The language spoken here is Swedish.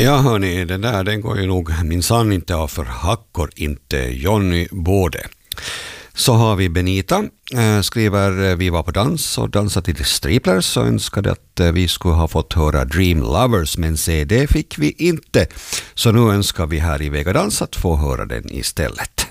Ja hörni, den går ju nog minsann inte av för hackor, inte Johnny Bode. Så har vi Benita, skriver vi var på dans och dansade till Striplers och önskade att vi skulle ha fått höra Dream Lovers, men se det fick vi inte. Så nu önskar vi här i Vegadans att få höra den istället.